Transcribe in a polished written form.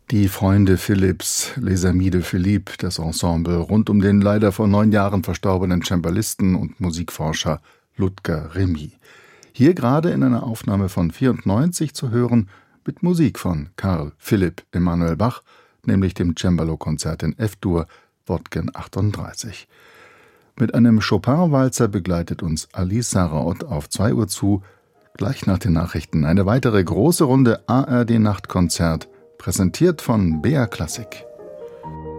Die Freunde Philipps, Les Amis de Philippe, das Ensemble rund um den leider vor 9 Jahren verstorbenen Cembalisten und Musikforscher Ludger Remy. Hier gerade in einer Aufnahme von 94 zu hören, mit Musik von Carl Philipp Emanuel Bach, nämlich dem Cembalo-Konzert in F-Dur, Wodgen 38. Mit einem Chopin-Walzer begleitet uns Alice Saraot auf 2 Uhr zu. Gleich nach den Nachrichten eine weitere große Runde ARD-Nachtkonzert, präsentiert von BR Klassik.